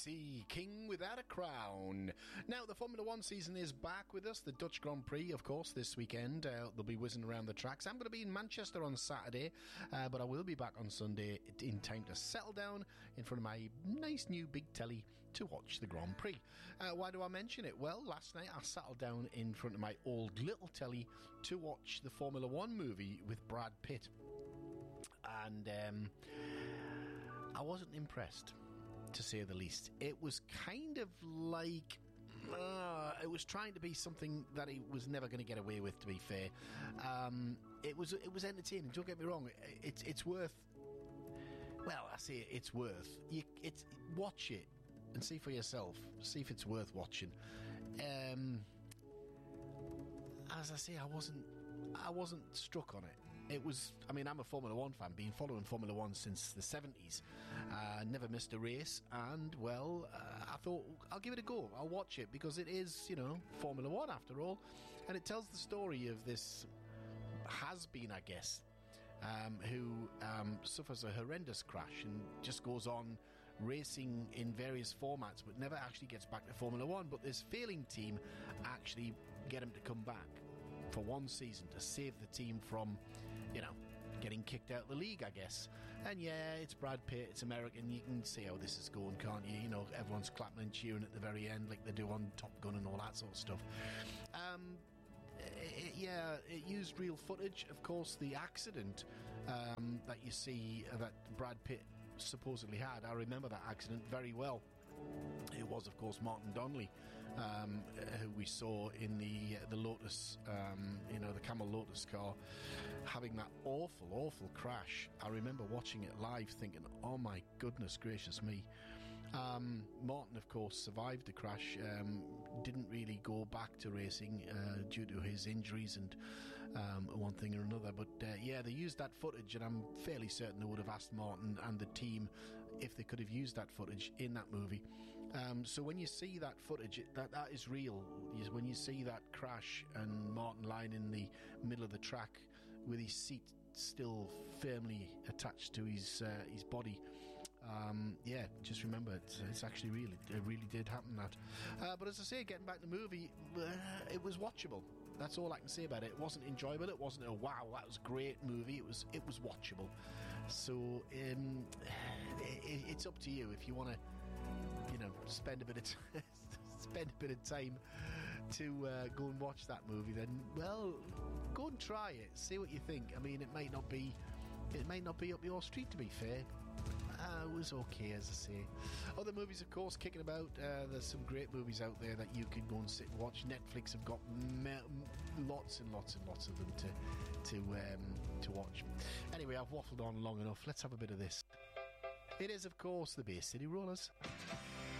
BBC, King Without a Crown. Now, the Formula One season is back with us. The Dutch Grand Prix, of course, this weekend. They'll be whizzing around the tracks. I'm going to be in Manchester on Saturday, but I will be back on Sunday in time to settle down in front of my nice new big telly to watch the Grand Prix. Why do I mention it? Well, last night I settled down in front of my old little telly to watch the Formula One movie with Brad Pitt. And I wasn't impressed, to say the least. It was kind of like it was trying to be something that he was never going to get away with, to be fair. It was entertaining, don't get me wrong. It's worth, well, I say it's worth, watch it and see for yourself, see if it's worth watching. As I say, I wasn't struck on it. It was, I mean, I'm a Formula One fan, been following Formula One since the 70s. Never missed a race, and, well, I thought, I'll give it a go. I'll watch it, because it is, Formula One after all. And it tells the story of this has-been, I guess, who suffers a horrendous crash and just goes on racing in various formats, but never actually gets back to Formula One. But this failing team actually get him to come back for one season to save the team from, getting kicked out of the league, I guess. And yeah, it's Brad Pitt, it's American, you can see how this is going, can't you? Everyone's clapping and cheering at the very end like they do on Top Gun and all that sort of stuff. It used real footage. Of course, the accident that you see that Brad Pitt supposedly had, I remember that accident very well. It was, of course, Martin Donnelly, who we saw in the Lotus, the Camel Lotus car, having that awful crash. I remember watching it live thinking, oh my goodness gracious me. Martin, of course, survived the crash, didn't really go back to racing due to his injuries and one thing or another. But they used that footage, and I'm fairly certain they would have asked Martin and the team if they could have used that footage in that movie. So when you see that footage, that is real. When you see that crash and Martin lying in the middle of the track with his seat still firmly attached to his body, just remember it's actually real. It really did happen, that. But as I say, getting back to the movie, it was watchable. That's all I can say about it. It wasn't enjoyable. It wasn't a wow, that was a great movie. It was watchable. So it's up to you if you want to, spend a bit of time to go and watch that movie. Then, well, go and try it. See what you think. I mean, it might not be up your street, to be fair. It was okay, as I say. Other movies, of course, kicking about. There's some great movies out there that you can go and sit and watch. Netflix have got lots and lots and lots of them to watch. Anyway, I've waffled on long enough. Let's have a bit of this. It is, of course, the Bay City Rollers.